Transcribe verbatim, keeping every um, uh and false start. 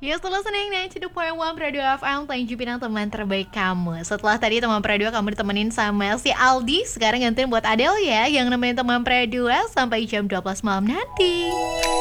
You still listening ninety two point one Radio F M, Tanju Pinang, teman terbaik kamu. Setelah tadi teman Pradua kamu ditemenin sama si Aldi, sekarang gantiin buat Adele ya, yang nemenin teman Pradua sampai jam dua belas malam nanti.